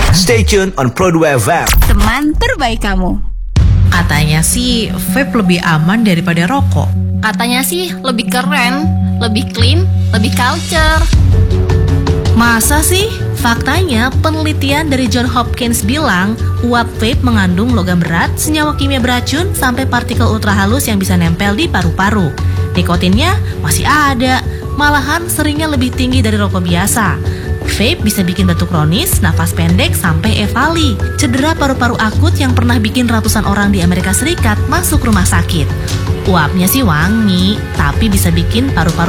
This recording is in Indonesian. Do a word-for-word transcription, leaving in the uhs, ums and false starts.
Stay tuned on Pro dua F M. Teman terbaik kamu. Katanya sih vape lebih aman daripada rokok. Katanya sih lebih keren, lebih clean, lebih culture. Masa sih? Faktanya, penelitian dari Johns Hopkins bilang uap vape mengandung logam berat, senyawa kimia beracun, sampai partikel ultrahalus yang bisa nempel di paru-paru. Nikotinnya masih ada, malahan seringnya lebih tinggi dari rokok biasa. Vape bisa bikin batuk kronis, napas pendek, sampai evali. Cedera paru-paru akut yang pernah bikin ratusan orang di Amerika Serikat masuk rumah sakit. Uapnya sih wangi, tapi bisa bikin paru-paru